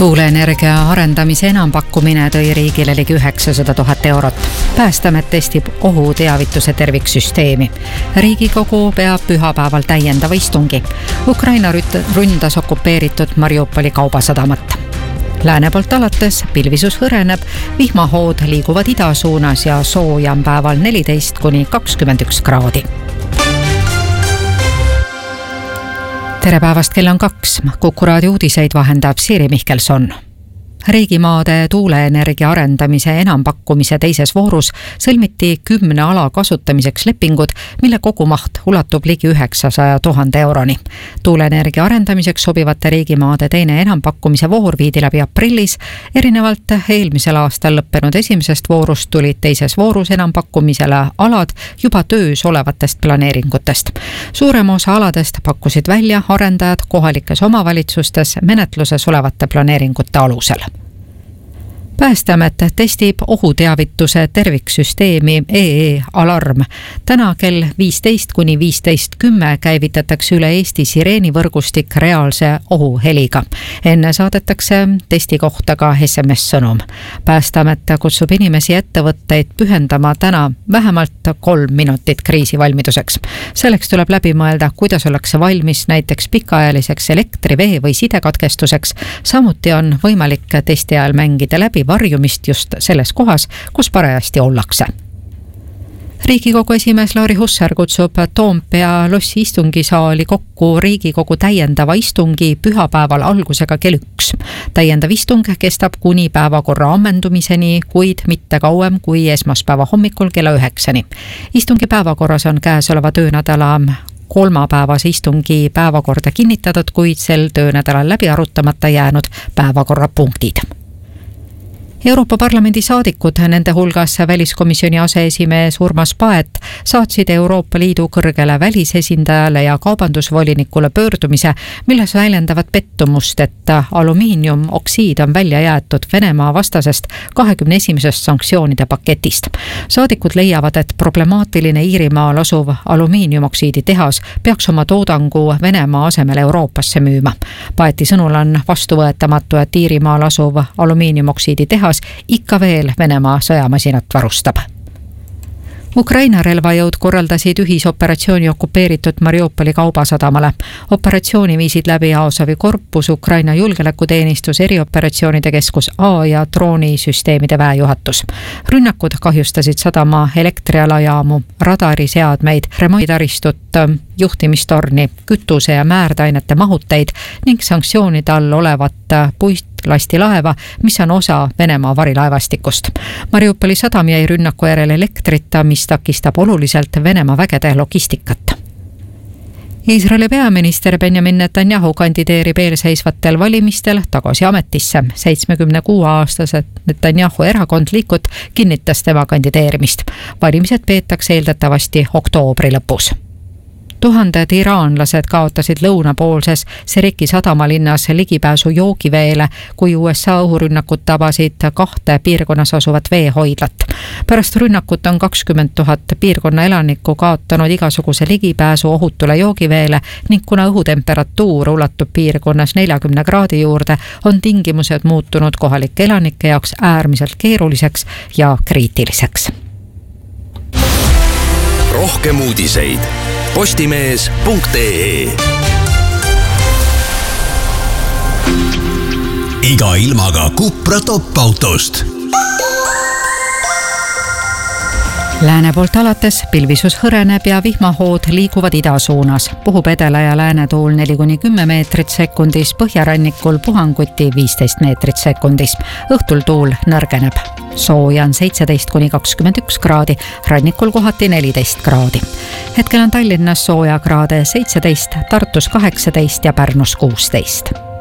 Tuuleenergia arendamise enampakkumine tõi riigile ligi 900 000 eurot. Päästeamet testib ohuteavituse terviksüsteemi. Riigikogu peab pühapäeval täiendava istungi. Ukraina ründas okupeeritud Mariupoli kaubasadamat. Lääne poolt alates pilvisus hõreneb, vihmahood liiguvad ida suunas ja sooja on päeval 14–21 kraadi. Tere päevast, kell on 2. Kuku raadio uudiseid vahendab Siiri Mihkelson. Riigimaade tuuleenergia arendamise enampakkumise teises voorus sõlmiti 10 ala kasutamiseks lepingud, mille kogumaht ulatub ligi 900 000 euroni. Tuuleenergia arendamiseks sobivate riigimaade teine enampakkumise voor viidi läbi aprillis. Erinevalt eelmisel aastal lõppenud esimesest voorust tulid teises voorus enampakkumisele alad juba töös olevatest planeeringutest. Suurem osa aladest pakkusid välja arendajad kohalikes omavalitsustes menetluses olevate planeeringute alusel. Päästeamet testib ohuteavituse terviksüsteemi EE-alarm. Täna kell 15–15:10 käivitatakse üle Eesti sireenivõrgustik reaalse ohuheliga. Enne saadetakse testi kohta ka SMS-sõnum. Päästeamet kutsub inimesi ettevõtteid pühendama täna vähemalt 3 minutit kriisivalmiduseks. Selleks tuleb läbi mõelda, kuidas ollakse valmis näiteks pikaajaliseks elektri-, vee- või sidekatkestuseks. Samuti on võimalik testi ajal mängida läbi varjumist just selles kohas, kus parajasti ollakse. Riigikogu esimees Lauri Hussar kutsub Toompea lossi istungisaali kokku Riigikogu täiendava istungi pühapäeval algusega kell 1. Täiendav istung kestab kuni päevakorra ammendumiseni, kuid mitte kauem kui esmaspäeva hommikul kella 9. Istungi päevakorras on käesoleva töönädala kolmapäevase istungi päevakorda kinnitatud, kuid sel töönädalal läbi arutamata jäänud päevakorrapunktid. Euroopa Parlamendi saadikud, nende hulgas väliskomisjoni aseesimees Urmas Paet, saatsid Euroopa Liidu kõrgele välisesindajale ja kaubandusvolinikule pöördumise, milles väljendavad pettumust, et alumiiniumoksiid on välja jäetud Venemaa vastasest 21. sanktsioonide paketist. Saadikud leiavad, et problemaatiline Iirimaal asuv alumiiniumoksiidi tehas peaks oma toodangu Venemaa asemel Euroopasse müüma. Paeti sõnul on vastuvõetamatu, et Iirimaal asuv alumiiniumoksiidi tehas ikka veel Venemaa sõjamasinat varustab. Ukraina relvajõud korraldasid ühisoperatsiooni okupeeritud Mariupoli kaubasadamale. Operatsiooni viisid läbi Azovi korpus, Ukraina julgeolekuteenistus, erioperatsioonide keskus A ja droonisüsteemide väejuhatus. Rünnakud kahjustasid sadama elektrialajaamu, radariseadmeid, remonditaristut, juhtimistorni, kütuse- ja määrdainete mahuteid ning sanktsioonide all olevat puitlastilaeva, mis on osa Venemaa varilaevastikust. Mariupoli sadam jäi rünnaku järel elektrita, mis takistab oluliselt Venemaa vägede logistikat. Iisraeli peaminister Benjamin Netanyahu kandideerib eelseisvatel valimistel tagasi ametisse. 76-aastased Netanyahu erakond Likud kinnitas tema kandideerimist. Valimised peetakse eeldatavasti oktoobri lõpus. Tuhanded iraanlased kaotasid lõunapoolses Sereki sadamalinnas ligipääsu joogiveele, kui USA õhurünnakud tabasid 2 piirkonnas asuvat veehoidlat. Pärast rünnakut on 20 000 piirkonna elanikku kaotanud igasuguse ligipääsu ohutule joogiveele ning kuna õhutemperatuur ulatub piirkonnas 40 kraadi juurde, on tingimused muutunud kohalike elanike jaoks äärmiselt keeruliseks ja kriitiliseks. Rohkem uudiseid postimees.ee. Iga ilmaga Cupra top-autost. Lääne poolt alates pilvisus hõreneb ja vihmahood liiguvad ida suunas. Puhub edela ja läänetuul 4–10 meetrit sekundis, põhjarannikul puhanguti 15 meetrit sekundis. Õhtul tuul nõrgeneb. Sooja on 17–21 kraadi, rannikul kohati 14 kraadi. Hetkel on Tallinnas sooja kraade 17, Tartus 18 ja Pärnus 16.